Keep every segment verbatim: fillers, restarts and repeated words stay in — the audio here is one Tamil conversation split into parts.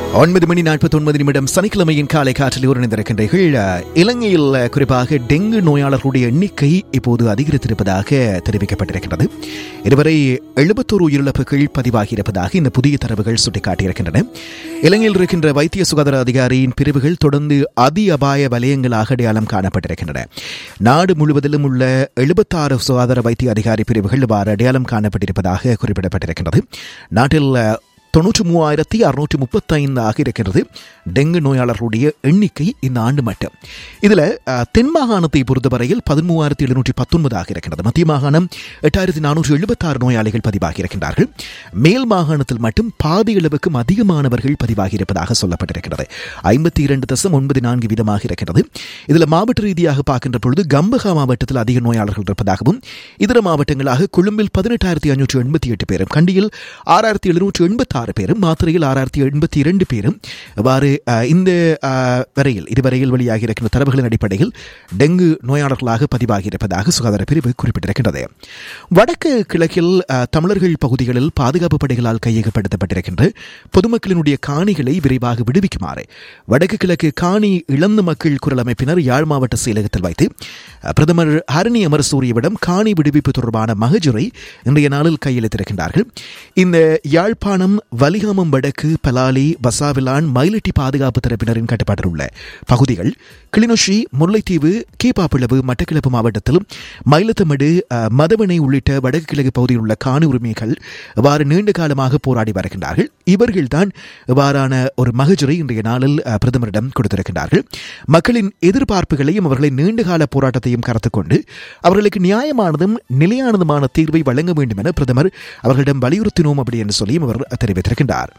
ஒன்பது மணி நாற்பத்தி ஒன்பது நிமிடம் சனிக்கிழமையின் காலை காற்றில் இணைந்திருக்கின்றீர்கள். இலங்கையில் குறிப்பாக டெங்கு நோயாளர்களுடைய எண்ணிக்கை இப்போது அதிகரித்திருப்பதாக தெரிவிக்கப்பட்டிருக்கிறது. இதுவரை எழுபத்தோரு உயிரிழப்புகள் பதிவாகியிருப்பதாக இந்த புதிய தரவுகள் சுட்டிக்காட்டியிருக்கின்றன. இலங்கையில் இருக்கின்ற வைத்திய சுகாதார அதிகாரியின் பிரிவுகள் தொடர்ந்து அதி அபாய வலயங்களாக அடையாளம் காணப்பட்டிருக்கின்றன. நாடு முழுவதிலும் உள்ள எழுபத்தாறு சுகாதார வைத்திய அதிகாரி பிரிவுகள் இவ்வாறு அடையாளம் காணப்பட்டிருப்பதாக குறிப்பிடப்பட்டிருக்கின்றது. நாட்டில் தொன்னூற்றி மூவாயிரத்தி அறுநூற்றி முப்பத்தி ஐந்து ஆக இருக்கிறது டெங்கு நோயாளர்களுடைய எண்ணிக்கை இந்த ஆண்டு மட்டும். இதில் தென் மாகாணத்தை பொறுத்தவரையில் பதிமூவாயிரத்தி எழுநூற்றி பத்தொன்பது ஆக இருக்கிறது. மத்திய மாகாணம் எட்டாயிரத்தி நானூற்றி எழுபத்தி ஆறு நோயாளிகள் பதிவாகி இருக்கின்றார்கள். மேல் மாகாணத்தில் மட்டும் பாதி அளவுக்கும் அதிகமானவர்கள் பதிவாகி இருப்பதாக சொல்லப்பட்டிருக்கிறது. ஐம்பத்தி இரண்டு தசம் ஒன்பது நான்கு வீதமாக இருக்கிறது. இதில் மாவட்ட ரீதியாக பார்க்கின்ற பொழுது கம்பகா மாவட்டத்தில் அதிக நோயாளர்கள் இருப்பதாகவும், இதர மாவட்டங்களாக கொழும்பில் பதினெட்டாயிரத்தி ஐநூற்றி எண்பத்தி எட்டு பேரும், கண்டியில் ஆறாயிரத்தி எழுநூற்றி எண்பத்தி ஆறு பேரும், மாத்திரையில் ஆறாயிரத்தி எண்பத்தி இரண்டு பேரும் இவ்வாறு இந்த வரையில் இதுவரையில் வெளியாகி இருக்கின்ற தரவுகளின் அடிப்படையில் டெங்கு நோயாளர்களாக பதிவாகி இருப்பதாக சுகாதார பிரிவு குறிப்பிட்டிருக்கின்றது. வடக்கு கிழக்கில் தமிழர்கள் பகுதிகளில் பாதுகாப்பு படைகளால் கையகப்படுத்தப்பட்டிருக்கின்ற பொதுமக்களினுடைய காணிகளை விரைவாக விடுவிக்குமாறு வடக்கு கிழக்கு காணி இழந்த மக்கள் குரல் அமைப்பினர் யாழ் மாவட்ட செயலகத்தில் வைத்து பிரதமர் ஹரணி அமரசூரியவிடம் காணி விடுவிப்பு தொடர்பான மகஜரை இன்றைய நாளில் கையெழுத்திருக்கின்றார்கள். இந்த யாழ்ப்பாணம், வலிகாமம் வடக்கு, பலாலி, பசாவிலான், மயிலட்டி பாதுகாப்பு தரப்பினரின் கட்டுப்பாட்டில் உள்ள பகுதிகள், கிளிநொச்சி, முல்லைத்தீவு, கீப்பாப்பிளவு, மட்டக்களப்பு மாவட்டத்தில் மயிலத்தமடு, மதவனை உள்ளிட்ட வடக்கு கிழக்கு பகுதியில் உள்ள காணி உரிமைகள் இவ்வாறு நீண்ட காலமாக போராடி வருகின்றார்கள். இவர்கள்தான் இவ்வாறான ஒரு மகஜரை இன்றைய நாளில் பிரதமரிடம் கொடுத்திருக்கின்றார்கள். மக்களின் எதிர்பார்ப்புகளையும் அவர்களின் நீண்டகால போராட்டத்தையும் கருத்து கொண்டு அவர்களுக்கு நியாயமானதும் நிலையானதுமான தீர்வை வழங்க வேண்டும் என பிரதமர் அவர்களிடம் வலியுறுத்தினோம் அப்படி என்று சொல்லியும் அவர் தெரிவித்திருக்கின்றார்.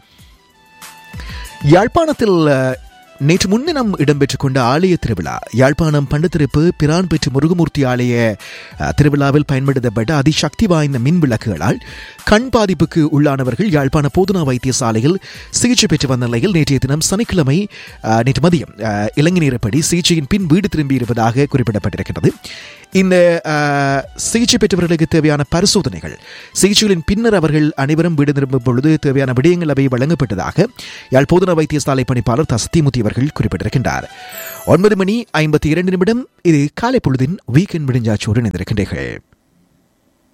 யாழ்ப்பாணத்தில் நேற்று முன்தினம் இடம்பெற்றுக் கொண்ட ஆலய திருவிழா, யாழ்ப்பாணம் பண்டத்திருப்பு பிரான்பெற்று முருகமூர்த்தி ஆலய திருவிழாவில் பயன்படுத்தப்பட்ட அதிசக்தி வாய்ந்த மின் விளக்குகளால் கண் பாதிப்புக்கு உள்ளானவர்கள் யாழ்ப்பாண போதனா வைத்தியசாலையில் சிகிச்சை பெற்று வந்த நிலையில் நேற்றைய தினம் சனிக்கிழமை நேற்று மதியம் இலங்கை நேரப்படி சிகிச்சையின் பின் வீடு திரும்பியிருப்பதாக குறிப்பிடப்பட்டிருக்கிறது. இந்த சிகிச்சை பெற்றவர்களுக்கு தேவையான பரிசோதனைகள், சிகிச்சைகளின் பின்னர் அவர்கள் அனைவரும் வீடு திரும்பும் பொழுது தேவையான விடயங்கள் அவை வழங்கப்பட்டதாக யாழ் போதனா வைத்தியசாலை பணிப்பாளர் தசத்திமுத்தி அவர்கள் குறிப்பிட்டிருக்கின்றார். ஒன்பது மணி ஐம்பத்தி இரண்டு நிமிடம். இது காலை பொழுதின் வீக்கெண்ட் முடிஞ்சாச்சோடு இணைந்திருக்கின்றீர்கள்.